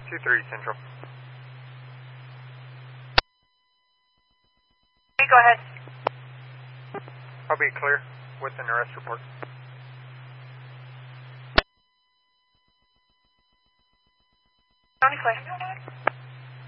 230 Central. Hey, go ahead. I'll be clear with an arrest report. County clear.